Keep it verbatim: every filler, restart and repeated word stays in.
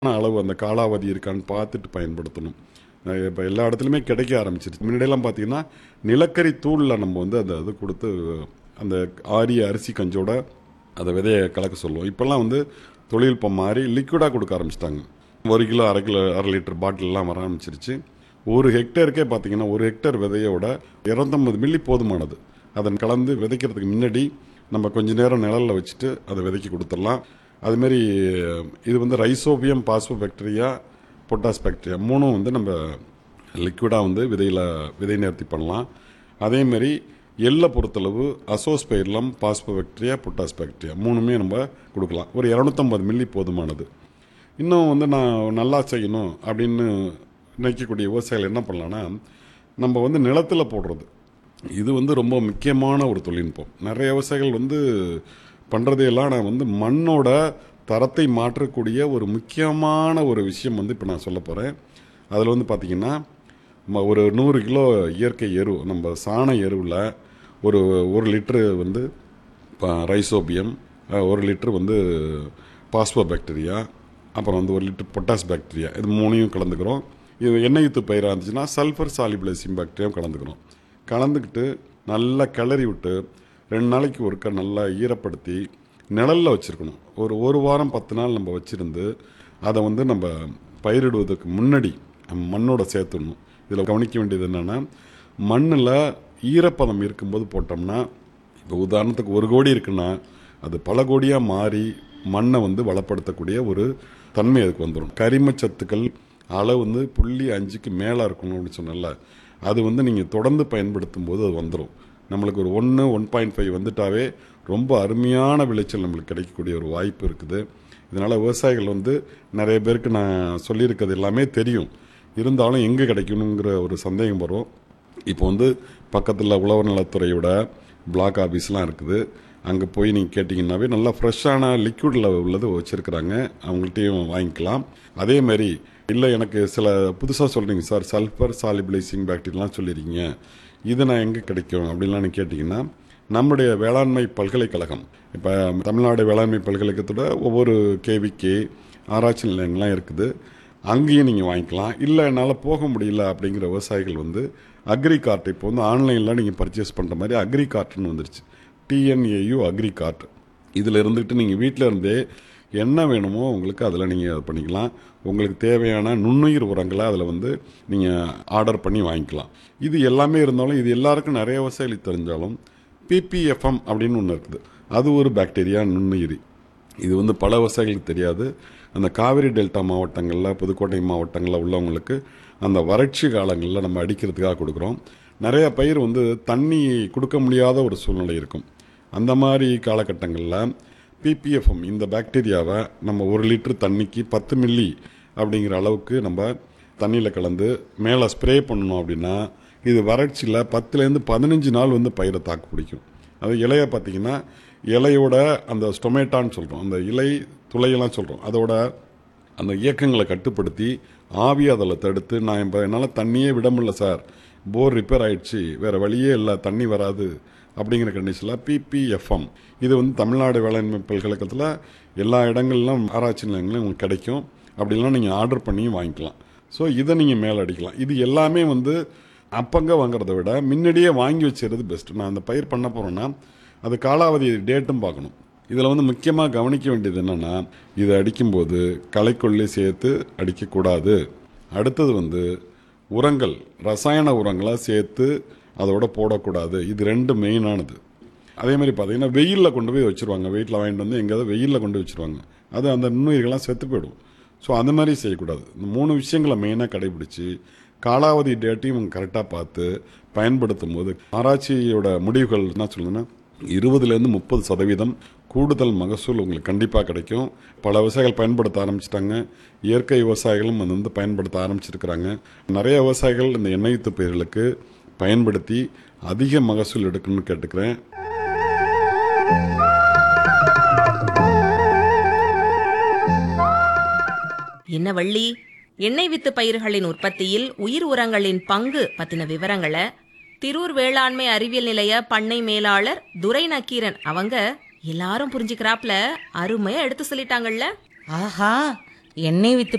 அளவு அந்த காலாவதி இருக்கான்னு பார்த்துட்டு பயன்படுத்தணும். இப்போ எல்லா இடத்துலையுமே கிடைக்க ஆரம்பிச்சிருச்சு. முன்னாடியெல்லாம் பார்த்தீங்கன்னா நிலக்கரி தூளில் நம்ம வந்து அந்த இது கொடுத்து அந்த ஆரிய அரிசி கஞ்சோட அதை விதையை கலக்க சொல்லுவோம். இப்போல்லாம் வந்து தொழில்நுட்பம் மாறி லிக்விடாக கொடுக்க ஆரம்பிச்சிட்டாங்க. ஒரு கிலோ அரை கிலோ அரை லிட்டர் பாட்டிலெலாம் வர ஆரம்பிச்சிருச்சு. ஒரு ஹெக்டேருக்கே பார்த்தீங்கன்னா ஒரு ஹெக்டேர் விதையோட இரநூத்தம்பது மில்லி போதுமானது. அதை கலந்து விதைக்கிறதுக்கு முன்னாடி நம்ம கொஞ்ச நேரம் நிழலில் வச்சுட்டு அதை விதைக்கி கொடுத்துடலாம். அதுமாரி இது வந்து ரைசோபியம் பாஸ்போபாக்டீரியா பொட்டாஸ் பாக்டீரியா மூணும் வந்து நம்ம லிக்விடாக வந்து விதையில் விதை நேர்த்தி பண்ணலாம். அதேமாரி எள்ளை பொறுத்தளவு அசோஸ்பைர்லம் பாஸ்போபாக்டீரியா பொட்டாஸ் பாக்டீரியா மூணுமே நம்ம கொடுக்கலாம். ஒரு இரநூத்தம்பது மில்லி போதுமானது. இன்னும் வந்து நான் நல்லா செய்யணும் அப்படின்னு நினைக்கக்கூடிய விவசாயிகள் என்ன பண்ணலான்னா, நம்ம வந்து நிலத்தில் போடுறது இது வந்து ரொம்ப முக்கியமான ஒரு தொழில்நுட்பம். நிறைய விவசாயிகள் வந்து பண்ணுறதையெல்லாம் நான் வந்து மண்ணோட தரத்தை மாற்றக்கூடிய ஒரு முக்கியமான ஒரு விஷயம் வந்து இப்போ நான் சொல்ல போகிறேன். அதில் வந்து பார்த்திங்கன்னா ஒரு நூறு கிலோ இயற்கை எரு நம்ம சாண எருவில் ஒரு ஒரு லிட்ரு வந்து ரைசோபியம், ஒரு லிட்ரு வந்து பாஸ்போ பாக்டீரியா, அப்புறம் வந்து ஒரு லிட்டர் பொட்டாஸ் பாக்டீரியா இது மூணையும் கலந்துக்கிறோம். இது எண்ணெய் யூத்து பயிராக இருந்துச்சுன்னா சல்ஃபர் சாலிபிளைசிங் பாக்டீரியாவும் கலந்துக்கிறோம். கலந்துக்கிட்டு நல்லா கிளறி விட்டு ரெண்டு நாளைக்கு ஒருக்கா நல்லா ஈரப்படுத்தி நிழலில் வச்சுருக்கணும். ஒரு ஒரு வாரம் பத்து நாள் நம்ம வச்சுருந்து அதை வந்து நம்ம பயிரிடுவதற்கு முன்னாடி மண்ணோட சேர்த்துடணும். இதில் கவனிக்க வேண்டியது என்னென்னா, மண்ணில் ஈரப்பதம் இருக்கும்போது போட்டோம்னா, இப்போ உதாரணத்துக்கு ஒரு கோடி இருக்குன்னா அது பல கோடியாக மாறி மண்ணை வந்து வளப்படுத்தக்கூடிய ஒரு தன்மை அதுக்கு வந்துடும். கரிமச்சத்துக்கள் அளவு வந்து புள்ளி அஞ்சுக்கு மேலே இருக்கணும் அப்படின்னு சொன்னல, அது வந்து நீங்கள் தொடர்ந்து பயன்படுத்தும் போது அது வந்துடும். நம்மளுக்கு ஒரு ஒன்று ஒன் பாயிண்ட் ஃபைவ் வந்துட்டாவே ரொம்ப அருமையான விளைச்சல் நம்மளுக்கு கிடைக்கக்கூடிய ஒரு வாய்ப்பு இருக்குது. இதனால் விவசாயிகள் வந்து நிறைய பேருக்கு நான் சொல்லியிருக்கிறது எல்லாமே தெரியும், இருந்தாலும் எங்கே கிடைக்கணுங்கிற ஒரு சந்தேகம் வரும். இப்போ வந்து பக்கத்தில் உழவர் நலத்துறையோட பிளாக் ஆஃபீஸ்லாம் இருக்குது. அங்கே போய் நீங்கள் கேட்டிங்கன்னாவே நல்லா ஃப்ரெஷ்ஷான லிக்விடில் உள்ளது வச்சுருக்குறாங்க, அவங்கள்ட்டையும் வாங்கிக்கலாம். அதேமாரி இல்லை எனக்கு சில புதுசாக சொல்கிறீங்க சார் சல்ஃபர் சாலிபிளைசிங் பாக்டீரியாலாம் சொல்லியிருக்கீங்க, இது நான் எங்கே கிடைக்கும் அப்படின்லாம் நீங்கள் கேட்டிங்கன்னா, நம்முடைய வேளாண்மை பல்கலைக்கழகம் இப்போ தமிழ்நாடு வேளாண்மை பல்கலைக்கழகத்தோட ஒவ்வொரு கேவிக்கு ஆராய்ச்சி நிலையங்கள்லாம் இருக்குது, அங்கேயும் நீங்கள் வாங்கிக்கலாம். இல்லை என்னால் போக முடியல அப்படிங்கிற விவசாயிகள் வந்து அக்ரி கார்ட் இப்போ வந்து ஆன்லைனில் நீங்கள் பர்ச்சேஸ் பண்ணுற மாதிரி அக்ரி கார்ட்டுன்னு வந்துருச்சு. TNAU agri card. இதில் இருந்துக்கிட்டு நீங்கள் வீட்டில் இருந்தே என்ன வேணுமோ உங்களுக்கு அதில் நீங்கள் அது பண்ணிக்கலாம். உங்களுக்கு தேவையான நுண்ணுயிர் உரங்களை அதில் வந்து நீங்கள் ஆர்டர் பண்ணி வாங்கிக்கலாம். இது எல்லாமே இருந்தாலும் இது எல்லாருக்கும் நிறைய விவசாயிகளுக்கு தெரிஞ்சாலும் பிபிஎஃப்எம் அப்படின்னு ஒன்று இருக்குது. அது ஒரு பாக்டீரியா நுண்ணுயிரி. இது வந்து பல விவசாயிகளுக்கு தெரியாது. அந்த காவிரி டெல்டா மாவட்டங்களில் புதுக்கோட்டை மாவட்டங்களில் உள்ளவங்களுக்கு அந்த வறட்சி காலங்களில் நம்ம அடிக்கிறதுக்காக கொடுக்குறோம். நிறைய பயிர் வந்து தண்ணி கொடுக்க முடியாத ஒரு சூழ்நிலை இருக்கும். அந்த மாதிரி காலகட்டங்களில் பிபிஎஃப்எம் இந்த பாக்டீரியாவை நம்ம ஒரு லிட்டர் தண்ணிக்கு பத்து மில்லி அப்படிங்கிற அளவுக்கு நம்ம தண்ணியில் கலந்து மேலே ஸ்ப்ரே பண்ணணும். அப்படின்னா இது வறட்சியில் பத்துலேருந்து பதினஞ்சு நாள் வந்து பயிரை தாக்கு பிடிக்கும். அது இலையை பார்த்திங்கன்னா இலையோட அந்த ஸ்டொமேட்டான்னு சொல்கிறோம், அந்த இலை துளையெல்லாம் சொல்கிறோம், அதோட அந்த இயக்கங்களை கட்டுப்படுத்தி ஆவி அதில் தடுத்து நான் இப்போ என்னால் தண்ணியே விட முடியல சார், போர் ரிப்பேர் ஆகிடுச்சு, வேறு வழியே இல்லை, தண்ணி வராது அப்படிங்கிற கண்டிஷனில் பிபிஎஃப்எம் இது வந்து தமிழ்நாடு வேளாண்மை பல்கலைக்கழகத்தில் எல்லா இடங்கள்லாம் ஆராய்ச்சி நிலையங்களும் உங்களுக்கு கிடைக்கும். அப்படிலாம் நீங்கள் ஆர்டர் பண்ணி வாங்கிக்கலாம். ஸோ இதை நீங்கள் மேலே அடிக்கலாம். இது எல்லாமே வந்து அப்பங்க வாங்குறத விட முன்னாடியே வாங்கி வச்சுருது பெஸ்ட்டு. நான் அந்த பயிர் பண்ண போகிறேன்னா அது காலாவதி டேட்டும் பார்க்கணும். இதில் வந்து முக்கியமாக கவனிக்க வேண்டியது என்னென்னா, இதை அடிக்கும்போது களைக்கொல்லி சேர்த்து அடிக்கக்கூடாது. அடுத்தது வந்து உரங்கள் ரசாயன உரங்களாக சேர்த்து அதோட போடக்கூடாது. இது ரெண்டு மெயினானது. அதே மாதிரி பார்த்தீங்கன்னா வெயிலில் கொண்டு போய் வச்சுருவாங்க, வெயிட்டில் வாங்கிட்டு வந்து எங்கேயாவது வெயிலில் கொண்டு வச்சுருவாங்க, அது அந்த நுண்ணுயிர்கள்லாம் செத்து போயிடும். ஸோ அந்த மாதிரி செய்யக்கூடாது. இந்த மூணு விஷயங்களை மெயினாக கடைபிடிச்சி காலாவதி டேட்டையும் கரெக்டாக பார்த்து பயன்படுத்தும் போது ஆராய்ச்சியோட முடிவுகள் என்ன சொல்லுதுன்னா இருபதுலேருந்து முப்பது சதவீதம் கூடுதல் மகசூல் உங்களுக்கு கண்டிப்பாக கிடைக்கும். பல விவசாயிகள் பயன்படுத்த ஆரம்பிச்சிட்டாங்க. இயற்கை விவசாயிகளும் அது வந்து பயன்படுத்த ஆரம்பிச்சிருக்கிறாங்க. நிறைய விவசாயிகள் இந்த எண்ணெய் யூத்து பயிர்களுக்கு பயன்படுத்தி அதிக மகசூல் எடுக்கணும்னு கேட்டுக்கிறேன். என்ன வள்ளி, எண்ணெய் வித்து பயிர்களின் உற்பத்தியில் உயிர் உரங்களின் பங்கு பத்தின விவரங்களை திரூர் வேளாண்மை அறிவியல் நிலைய பண்ணை மேலாளர் துரை நக்கீரன் அவங்க எல்லாரும் புரிஞ்சுக்கிறாப்ல அருமையா எடுத்து சொல்லிட்டாங்கல்ல. ஆஹா, எண்ணெய் வித்து